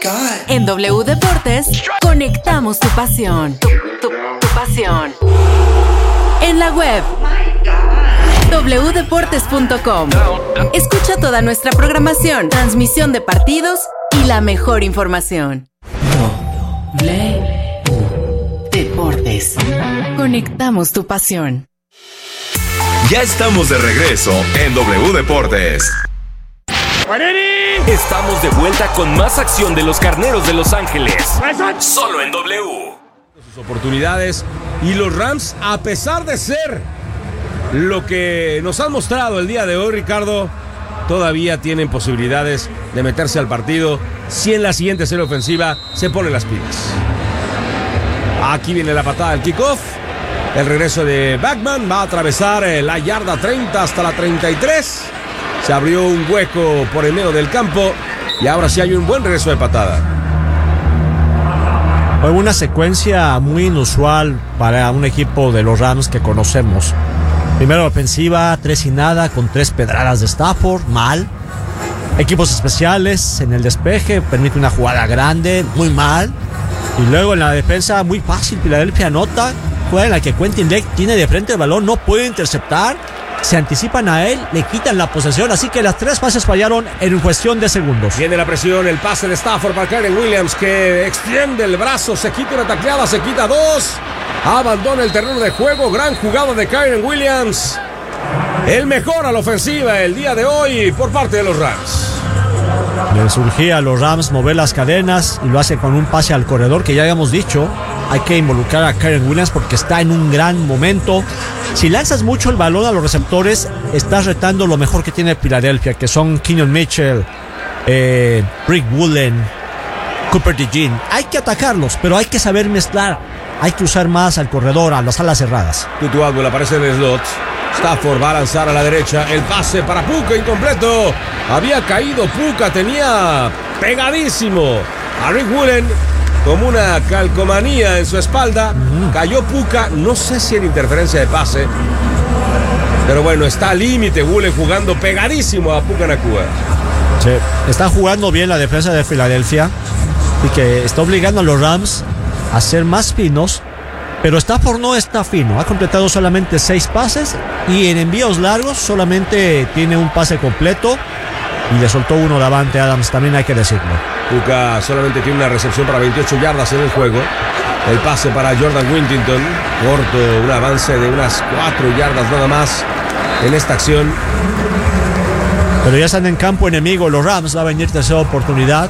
God. En W Deportes, conectamos tu pasión. Tu pasión. En la web wdeportes.com. Escucha toda nuestra programación, transmisión de partidos y la mejor información. W Deportes. Conectamos tu pasión. Ya estamos de regreso en W Deportes. Estamos de vuelta con más acción de los Carneros de Los Ángeles. Solo en W. Sus oportunidades y los Rams, a pesar de ser lo que nos han mostrado el día de hoy, Ricardo, todavía tienen posibilidades de meterse al partido si en la siguiente serie ofensiva se ponen las pilas. Aquí viene la patada del kickoff. El regreso de Backman va a atravesar la yarda 30 hasta la 33. Se abrió un hueco por el medio del campo y ahora sí hay un buen regreso de patada. Fue una secuencia muy inusual para un equipo de los Rams que conocemos. Primero la ofensiva, 3 y nada, con 3 pedradas de Stafford, mal. Equipos especiales en el despeje, permite una jugada grande, muy mal. Y luego en la defensa, muy fácil, Filadelfia anota. Jugada en la que Quentin Drake tiene de frente el balón, no puede interceptar. Se anticipan a él, le quitan la posesión, así que las 3 pases fallaron en cuestión de segundos. Viene la presión, el pase de Stafford para Kyren Williams, que extiende el brazo, se quita una tacleada, se quita 2, abandona el terreno de juego. Gran jugada de Kyren Williams, el mejor a la ofensiva el día de hoy por parte de los Rams. Le surgía a los Rams mover las cadenas y lo hace con un pase al corredor que ya habíamos dicho. Hay que involucrar a Kyren Williams porque está en un gran momento. Si lanzas mucho el balón a los receptores, estás retando lo mejor que tiene Filadelfia, que son Kenyon Mitchell, Rick Woolen, Cooper DeJean. Hay que atacarlos, pero hay que saber mezclar. Hay que usar más al corredor, a las alas cerradas. Tutu Atwell aparece en el slot. Stafford va a lanzar a la derecha. El pase para Puka, incompleto. Había caído Puka, tenía pegadísimo a Rick Woolen como una calcomanía en su espalda. Cayó Puka, no sé si era interferencia de pase, pero bueno, está al límite Woolen jugando pegadísimo a Puka Nacua. Sí, está jugando bien la defensa de Filadelfia y que está obligando a los Rams a ser más finos, pero Stafford no está fino. Ha completado solamente 6 pases y en envíos largos solamente tiene un pase completo y le soltó uno Davante Adams, también hay que decirlo. Puka solamente tiene una recepción para 28 yardas en el juego. El pase para Jordan Whittington, corto, un avance de unas 4 yardas nada más en esta acción. Pero ya están en campo enemigo los Rams, va a venir tercera oportunidad.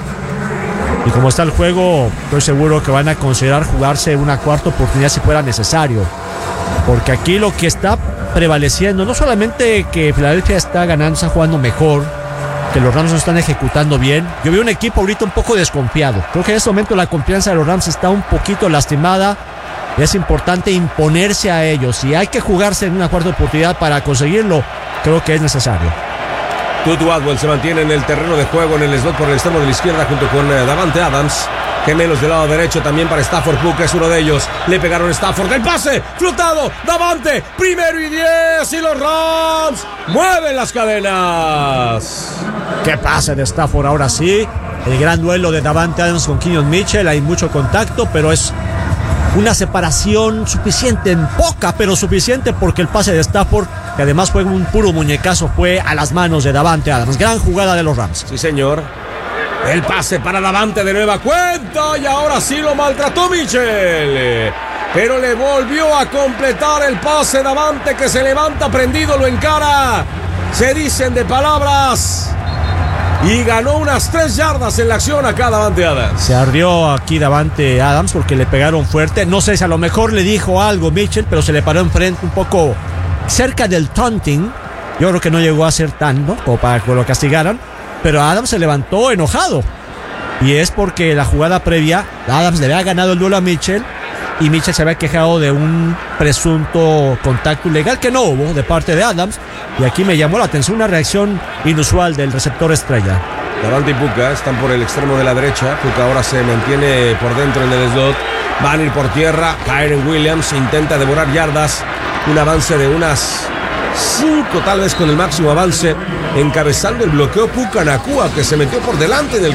Y como está el juego, estoy seguro que van a considerar jugarse una cuarta oportunidad si fuera necesario. Porque aquí lo que está prevaleciendo, no solamente que Filadelfia está ganando, está jugando mejor, que los Rams no están ejecutando bien. Yo veo un equipo ahorita un poco desconfiado. Creo que en este momento la confianza de los Rams está un poquito lastimada. Y es importante imponerse a ellos. Si hay que jugarse en una cuarta oportunidad para conseguirlo, creo que es necesario. Tutu Atwell se mantiene en el terreno de juego en el slot por el extremo de la izquierda junto con Davante Adams. Gemelos del lado derecho también para Stafford. Puka es uno de ellos. Le pegaron a Stafford. El pase flotado. Davante. 1º y 10. Y los Rams mueven las cadenas. Qué pase de Stafford ahora sí. El gran duelo de Davante Adams con Kenyon Mitchell. Hay mucho contacto, pero es una separación suficiente, poca, pero suficiente, porque el pase de Stafford, que además fue un puro muñecazo, fue a las manos de Davante Adams. Gran jugada de los Rams. Sí, señor. El pase para Davante de nueva cuenta y ahora sí lo maltrató Mitchell. Pero le volvió a completar el pase Davante, que se levanta prendido, lo encara. Se dicen de palabras. Y ganó unas 3 yardas en la acción acá Davante Adams. Se ardió aquí Davante Adams porque le pegaron fuerte. No sé si a lo mejor le dijo algo Mitchell, pero se le paró enfrente un poco cerca del taunting. Yo creo que no llegó a ser tan, ¿no?, como para que lo castigaran. Pero Adams se levantó enojado. Y es porque la jugada previa, Adams le había ganado el duelo a Mitchell. Y Mitchell se había quejado de un presunto contacto ilegal que no hubo de parte de Adams. Y aquí me llamó la atención una reacción inusual del receptor estrella. Davante y Puka están por el extremo de la derecha. Puka ahora se mantiene por dentro en el slot. Van a ir por tierra. Kyren Williams intenta devorar yardas. Un avance de unas 5 tal vez con el máximo avance. Encabezando el bloqueo Puka Nacua, que se metió por delante del